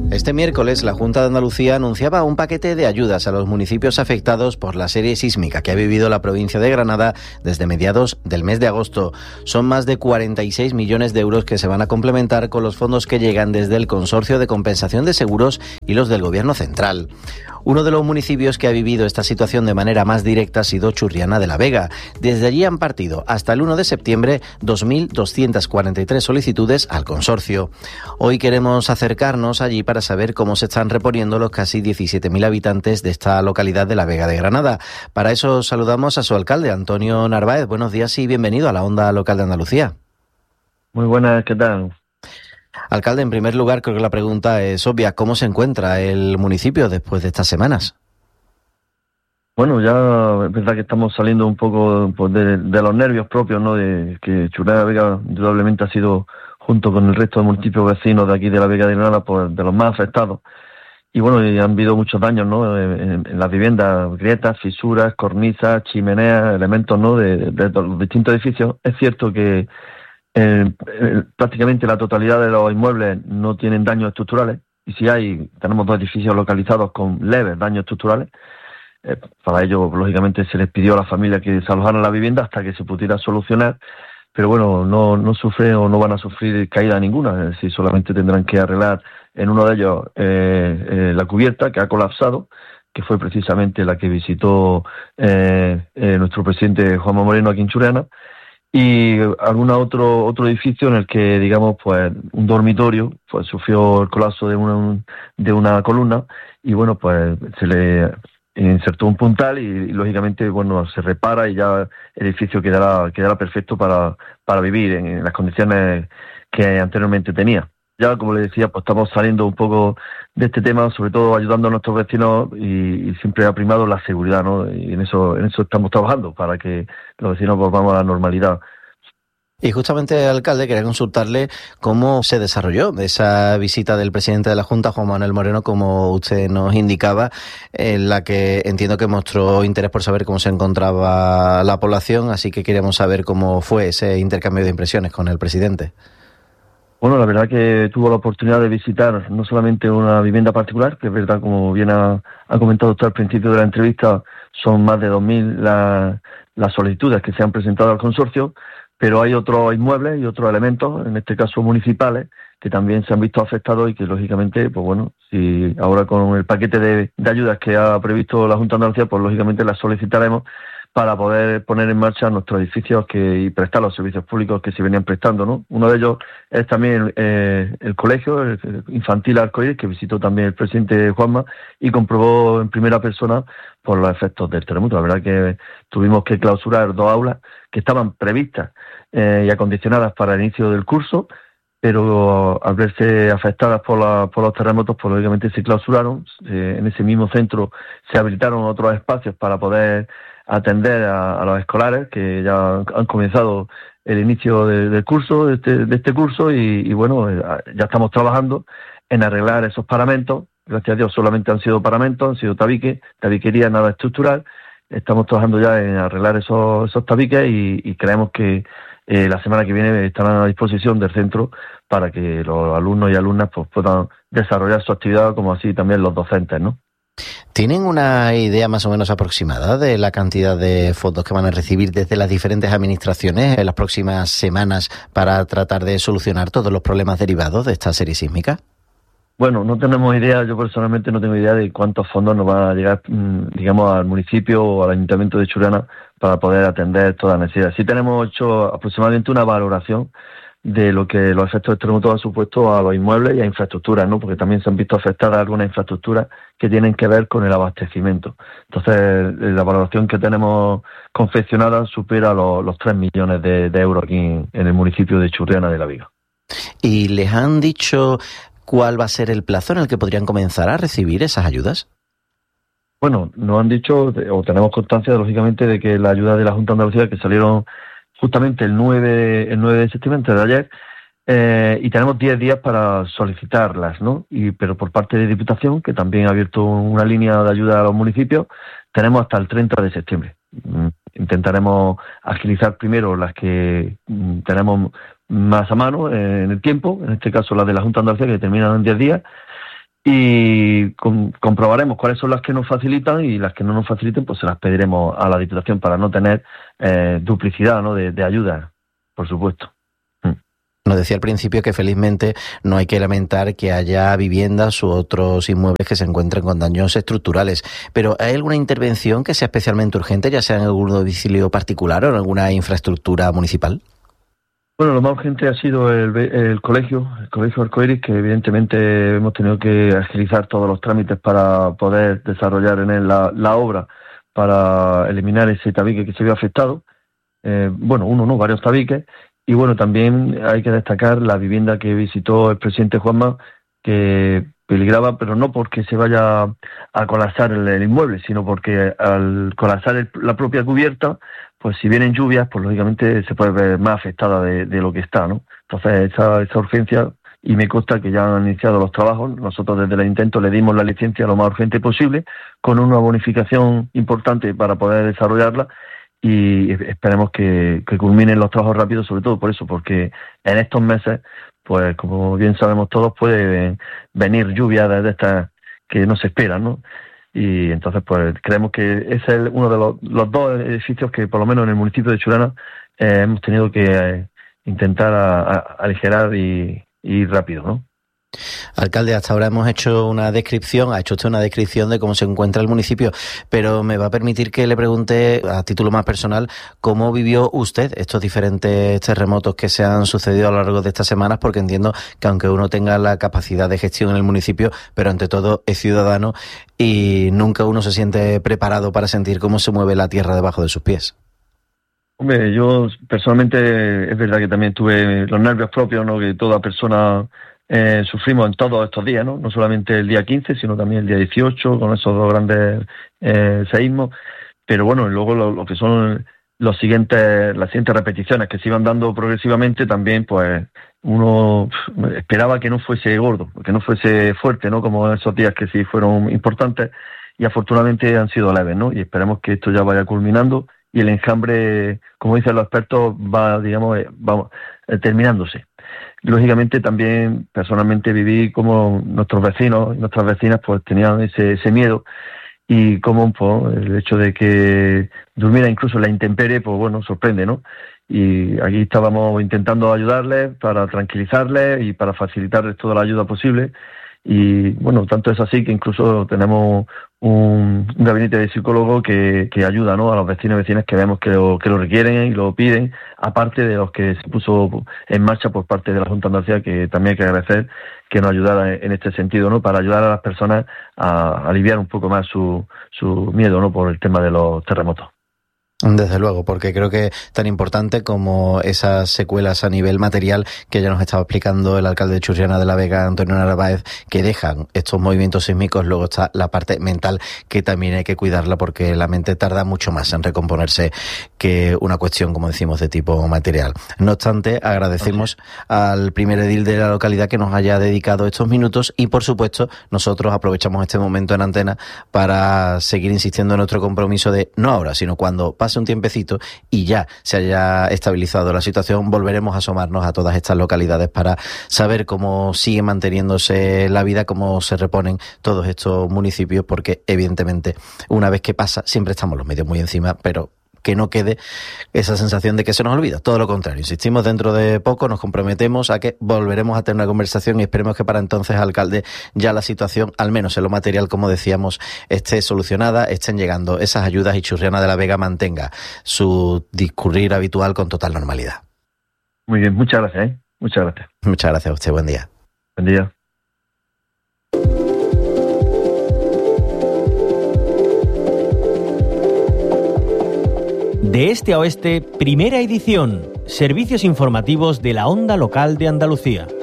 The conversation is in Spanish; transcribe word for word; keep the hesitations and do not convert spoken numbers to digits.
Este miércoles, la Junta de Andalucía anunciaba un paquete de ayudas a los municipios afectados por la serie sísmica que ha vivido la provincia de Granada desde mediados del mes de agosto. Son más de cuarenta y seis millones de euros que se van a complementar con los fondos que llegan desde el Consorcio de Compensación de Seguros y los del Gobierno Central. Uno de los municipios que ha vivido esta situación de manera más directa ha sido Churriana de la Vega. Desde allí han partido hasta el uno de septiembre dos mil doscientas cuarenta y tres solicitudes al consorcio. Hoy queremos acercarnos allí para saber cómo se están reponiendo los casi diecisiete mil habitantes de esta localidad de la Vega de Granada. Para eso saludamos a su alcalde, Antonio Narváez. Buenos días y bienvenido a la Onda Local de Andalucía. Muy buenas, ¿qué tal? Alcalde, en primer lugar, creo que la pregunta es obvia. ¿Cómo se encuentra el municipio después de estas semanas? Bueno, ya es verdad que estamos saliendo un poco pues, de, de los nervios propios, ¿no? De que Churriana de la Vega indudablemente ha sido, junto con el resto de municipios vecinos de aquí de la Vega de Granada, pues, de los más afectados. Y bueno, y han habido muchos daños, ¿no? En, en las viviendas, grietas, fisuras, cornisas, chimeneas, elementos, ¿no? De, de, de los distintos edificios. Es cierto que Eh, eh, prácticamente la totalidad de los inmuebles no tienen daños estructurales, y si hay, tenemos dos edificios localizados con leves daños estructurales. Eh, para ello, lógicamente, se les pidió a la familia que desalojaran la vivienda hasta que se pudiera solucionar, pero bueno, no, no sufren o no van a sufrir caída ninguna, es decir, solamente tendrán que arreglar en uno de ellos eh, eh, la cubierta que ha colapsado, que fue precisamente la que visitó eh, eh, nuestro presidente Juanma Moreno aquí en Churriana, y algún otro otro edificio en el que, digamos, pues un dormitorio pues sufrió el colapso de una de una columna y bueno, pues se le insertó un puntal y, y lógicamente, bueno, se repara y ya el edificio quedará quedará perfecto para para vivir en, en las condiciones que anteriormente tenía. Ya, como le decía, pues estamos saliendo un poco de este tema, sobre todo ayudando a nuestros vecinos, y, y siempre ha primado la seguridad, ¿no? Y en eso en eso estamos trabajando, para que los vecinos volvamos a la normalidad. Y justamente, alcalde, quería consultarle cómo se desarrolló esa visita del presidente de la Junta, Juan Manuel Moreno, como usted nos indicaba, en la que entiendo que mostró interés por saber cómo se encontraba la población, así que queríamos saber cómo fue ese intercambio de impresiones con el presidente. Bueno, la verdad que tuvo la oportunidad de visitar no solamente una vivienda particular, que es verdad, como bien ha, ha comentado usted al principio de la entrevista, son más de dos mil la, las solicitudes que se han presentado al consorcio, pero hay otros inmuebles y otros elementos, en este caso municipales, que también se han visto afectados y que, lógicamente, pues bueno, si ahora con el paquete de, de ayudas que ha previsto la Junta de Andalucía, pues lógicamente las solicitaremos para poder poner en marcha nuestros edificios que, y prestar los servicios públicos que se venían prestando, ¿no? Uno de ellos es también eh, el colegio el, el infantil Arcoíris, que visitó también el presidente Juanma y comprobó en primera persona por los efectos del terremoto. La verdad que tuvimos que clausurar dos aulas que estaban previstas eh, y acondicionadas para el inicio del curso, pero al verse afectadas por, la, por los terremotos, pues lógicamente se clausuraron. Eh, en ese mismo centro se habilitaron otros espacios para poder atender a, a los escolares que ya han, han comenzado el inicio de, del curso, de este, de este curso, y, y bueno, ya estamos trabajando en arreglar esos paramentos. Gracias a Dios solamente han sido paramentos, han sido tabiques, tabiquería nada estructural. Estamos trabajando ya en arreglar esos, esos tabiques y, y creemos que eh, la semana que viene estarán a disposición del centro para que los alumnos y alumnas pues, puedan desarrollar su actividad, como así también los docentes, ¿no? ¿Tienen una idea más o menos aproximada de la cantidad de fondos que van a recibir desde las diferentes administraciones en las próximas semanas para tratar de solucionar todos los problemas derivados de esta serie sísmica? Bueno, no tenemos idea, yo personalmente no tengo idea de cuántos fondos nos van a llegar, digamos, al municipio o al ayuntamiento de Churriana para poder atender todas las necesidades. Sí tenemos hecho aproximadamente una valoración de lo que los efectos del terremoto han supuesto a los inmuebles y a infraestructuras, ¿no? Porque también se han visto afectadas algunas infraestructuras que tienen que ver con el abastecimiento. Entonces, la valoración que tenemos confeccionada supera los, los tres millones de, de euros aquí en, en el municipio de Churriana de la Vega. ¿Y les han dicho cuál va a ser el plazo en el que podrían comenzar a recibir esas ayudas? Bueno, nos han dicho, o tenemos constancia, lógicamente, de que la ayuda de la Junta de Andalucía, que salieron justamente el nueve, el nueve de septiembre, antes de ayer, eh, y tenemos diez días para solicitarlas, ¿no? Y, pero por parte de Diputación, que también ha abierto una línea de ayuda a los municipios, tenemos hasta el treinta de septiembre. Intentaremos agilizar primero las que tenemos más a mano en el tiempo, en este caso las de la Junta de Andalucía, que terminan en diez días, y com- comprobaremos cuáles son las que nos facilitan, y las que no nos faciliten pues se las pediremos a la Diputación para no tener eh, duplicidad, ¿no?, de, de ayuda, por supuesto. Nos decía al principio que felizmente no hay que lamentar que haya viviendas u otros inmuebles que se encuentren con daños estructurales, pero ¿hay alguna intervención que sea especialmente urgente, ya sea en algún domicilio particular o en alguna infraestructura municipal? Bueno, lo más urgente ha sido el, el colegio, el colegio Arcoiris, que evidentemente hemos tenido que agilizar todos los trámites para poder desarrollar en él la, la obra, para eliminar ese tabique que se había afectado. Eh, bueno, uno no, varios tabiques. Y bueno, también hay que destacar la vivienda que visitó el presidente Juanma, que peligraba, pero no porque se vaya a colapsar el, el inmueble, sino porque al colapsar el, la propia cubierta, pues si vienen lluvias, pues lógicamente se puede ver más afectada de, de lo que está, ¿no? Entonces esa, esa urgencia, y me consta que ya han iniciado los trabajos. Nosotros desde el Ayuntamiento le dimos la licencia lo más urgente posible, con una bonificación importante para poder desarrollarla, y esperemos que, que culminen los trabajos rápidos, sobre todo por eso, porque en estos meses, pues como bien sabemos todos, puede venir lluvia de estas que no se esperan, ¿no? Y entonces pues creemos que ese es uno de los, los dos edificios que por lo menos en el municipio de Churana eh, hemos tenido que eh, intentar a, a, aligerar y, y rápido, ¿no? Alcalde, hasta ahora hemos hecho una descripción, ha hecho usted una descripción de cómo se encuentra el municipio, pero me va a permitir que le pregunte a título más personal cómo vivió usted estos diferentes terremotos que se han sucedido a lo largo de estas semanas, porque entiendo que aunque uno tenga la capacidad de gestión en el municipio, pero ante todo es ciudadano y nunca uno se siente preparado para sentir cómo se mueve la tierra debajo de sus pies. Hombre, yo personalmente es verdad que también tuve los nervios propios, ¿no?, que toda persona Eh, sufrimos en todos estos días, ¿no? No solamente el día quince, sino también el día dieciocho, con esos dos grandes eh, seísmos. Pero bueno, y luego lo, lo que son los siguientes, las siguientes repeticiones que se iban dando progresivamente, también pues uno esperaba que no fuese gordo, que no fuese fuerte, ¿no?, como esos días que sí fueron importantes, y afortunadamente han sido leves, ¿no? Y esperemos que esto ya vaya culminando y el enjambre, como dicen los expertos, va, digamos, va eh, terminándose. Lógicamente también personalmente viví como nuestros vecinos y nuestras vecinas pues tenían ese, ese miedo, y como pues, el hecho de que durmiera incluso en la intemperie, pues bueno, sorprende, ¿no? Y aquí estábamos intentando ayudarles, para tranquilizarles y para facilitarles toda la ayuda posible. Y bueno, tanto es así que incluso tenemos un, un gabinete de psicólogo que, que ayuda, ¿no?, a los vecinos y vecinas que vemos que lo, que lo requieren y lo piden, aparte de los que se puso en marcha por parte de la Junta de Andalucía, que también hay que agradecer que nos ayudara en este sentido, ¿no?, para ayudar a las personas a aliviar un poco más su, su miedo, ¿no?, por el tema de los terremotos. Desde luego, porque creo que es tan importante como esas secuelas a nivel material que ya nos estaba explicando el alcalde de Churriana de la Vega, Antonio Narváez, que dejan estos movimientos sísmicos. Luego está la parte mental, que también hay que cuidarla, porque la mente tarda mucho más en recomponerse que una cuestión, como decimos, de tipo material. No obstante, agradecemos al primer edil de la localidad que nos haya dedicado estos minutos, y por supuesto nosotros aprovechamos este momento en antena para seguir insistiendo en nuestro compromiso de no ahora, sino cuando pase un tiempecito y ya se haya estabilizado la situación, volveremos a asomarnos a todas estas localidades para saber cómo sigue manteniéndose la vida, cómo se reponen todos estos municipios, porque evidentemente una vez que pasa siempre estamos los medios muy encima, pero que no quede esa sensación de que se nos olvida. Todo lo contrario, insistimos, dentro de poco nos comprometemos a que volveremos a tener una conversación, y esperemos que para entonces, alcalde, ya la situación, al menos en lo material, como decíamos, esté solucionada, estén llegando esas ayudas y Churriana de la Vega mantenga su discurrir habitual con total normalidad. Muy bien, muchas gracias, ¿eh? Muchas gracias. Muchas gracias a usted, buen día. Buen día. De este a oeste, primera edición. Servicios informativos de la Onda Local de Andalucía.